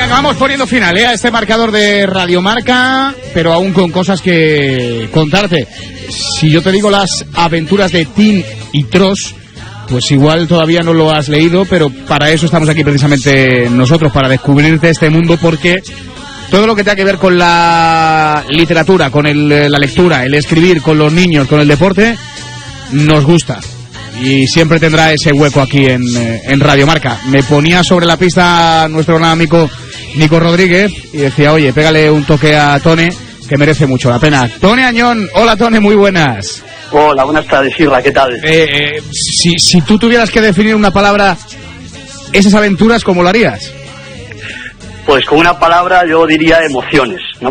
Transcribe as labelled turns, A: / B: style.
A: Venga, que vamos poniendo final a este marcador de Radio Marca, pero aún con cosas que contarte. Si yo te digo las aventuras de Tim y Tross, pues igual todavía no lo has leído, pero para eso estamos aquí precisamente nosotros, para descubrirte este mundo, porque todo lo que tenga que ver con la literatura, con la lectura, el escribir, con los niños, con el deporte, nos gusta. Y siempre tendrá ese hueco aquí en Radio Marca. Me ponía sobre la pista nuestro gran amigo Nico Rodríguez y decía, oye, pégale un toque a Tone, que merece mucho la pena. Tone Añón, hola Tone, muy buenas.
B: Hola, buenas tardes, Isra, ¿qué tal?
A: Si tú tuvieras que definir una palabra, esas aventuras, ¿cómo lo harías?
B: Pues con una palabra yo diría emociones, ¿no?